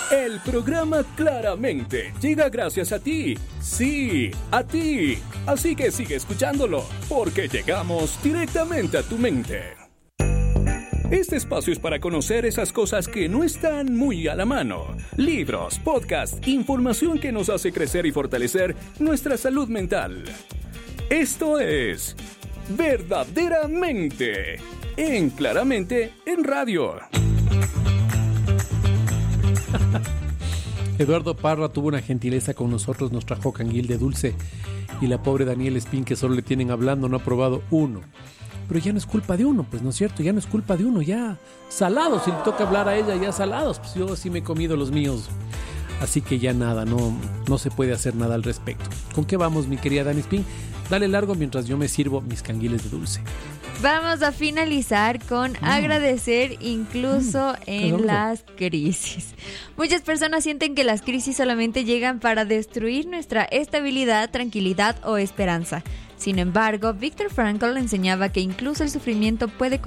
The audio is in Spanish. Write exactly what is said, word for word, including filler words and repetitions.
El programa Claramente llega gracias a ti. Sí, a ti. Así que sigue escuchándolo, porque llegamos directamente a tu mente. Este espacio es para conocer esas cosas que no están muy a la mano. Libros, podcasts, información que nos hace crecer y fortalecer nuestra salud mental. Esto es Verdaderamente en Claramente en Radio. Eduardo Parra tuvo una gentileza con nosotros, nos trajo canguil de dulce y la pobre Daniel Espín, que solo le tienen hablando, no ha probado uno. Pero ya no es culpa de uno, pues no es cierto, ya no es culpa de uno, ya salados, si le toca hablar a ella ya salados, pues yo sí me he comido los míos. Así que ya nada, no, no se puede hacer nada al respecto. ¿Con qué vamos, mi querida Dani Espín? Dale largo mientras yo me sirvo mis canguiles de dulce. Vamos a finalizar con mm. agradecer incluso mm. en las crisis. Muchas personas sienten que las crisis solamente llegan para destruir nuestra estabilidad, tranquilidad o esperanza. Sin embargo, Viktor Frankl enseñaba que incluso el sufrimiento puede